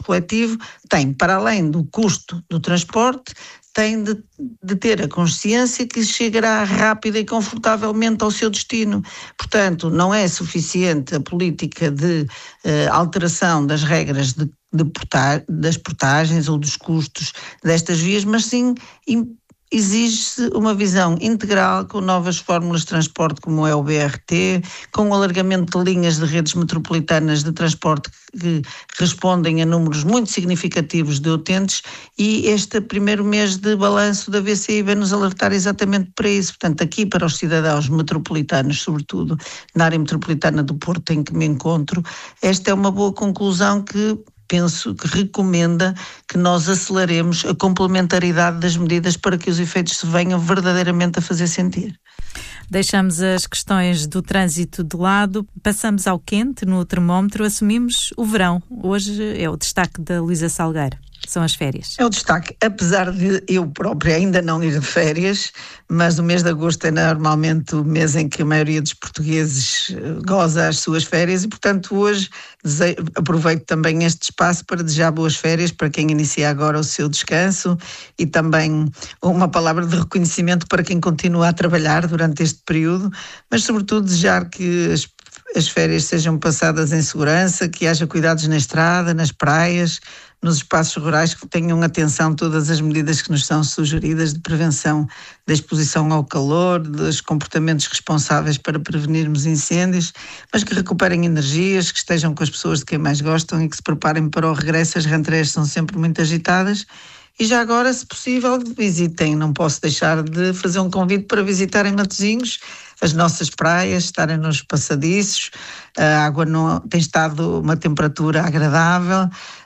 coletivo, tem, para além do custo do transporte, tem de ter a consciência que chegará rápida e confortavelmente ao seu destino. Portanto, não é suficiente a política de alteração das regras das portagens ou dos custos destas vias, mas sim exige-se uma visão integral com novas fórmulas de transporte como é o BRT, com o alargamento de linhas de redes metropolitanas de transporte que respondem a números muito significativos de utentes, e este primeiro mês de balanço da VCI vai nos alertar exatamente para isso. Portanto, aqui para os cidadãos metropolitanos, sobretudo na área metropolitana do Porto em que me encontro, esta é uma boa conclusão que penso que recomenda que nós aceleremos a complementaridade das medidas para que os efeitos se venham verdadeiramente a fazer sentir. Deixamos as questões do trânsito de lado, passamos ao quente no termómetro, assumimos o verão. Hoje é o destaque da Luísa Salgueiro. São as férias. É o destaque, apesar de eu própria ainda não ir de férias, mas o mês de agosto é normalmente o mês em que a maioria dos portugueses goza as suas férias e, portanto, hoje aproveito também este espaço para desejar boas férias para quem inicia agora o seu descanso e também uma palavra de reconhecimento para quem continua a trabalhar durante este período, mas sobretudo desejar que as férias sejam passadas em segurança, que haja cuidados na estrada, nas praias, nos espaços rurais, que tenham atenção a todas as medidas que nos são sugeridas de prevenção da exposição ao calor, dos comportamentos responsáveis para prevenirmos incêndios, mas que recuperem energias, que estejam com as pessoas de quem mais gostam e que se preparem para o regresso. As rentrées são sempre muito agitadas. E já agora, se possível, visitem. Não posso deixar de fazer um convite para visitarem Matosinhos, as nossas praias, estarem nos passadiços. A água tem estado uma temperatura agradável.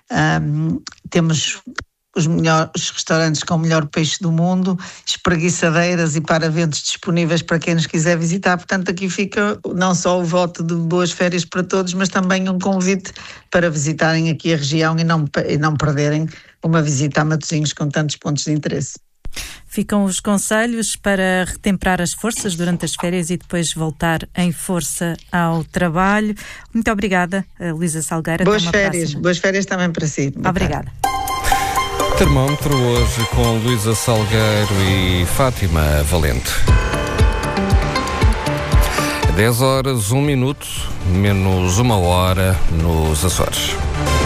Temos os restaurantes com o melhor peixe do mundo, espreguiçadeiras e paraventos disponíveis para quem nos quiser visitar. Portanto, aqui fica não só o voto de boas férias para todos, mas também um convite para visitarem aqui a região e não perderem uma visita a Matosinhos com tantos pontos de interesse. Ficam os conselhos para retemperar as forças durante as férias e depois voltar em força ao trabalho. Muito obrigada, Luísa Salgueiro. Boas férias também para si. Obrigada. Termómetro hoje com Luísa Salgueiro e Fátima Valente. 10 horas, 1 minuto, menos 1 hora nos Açores.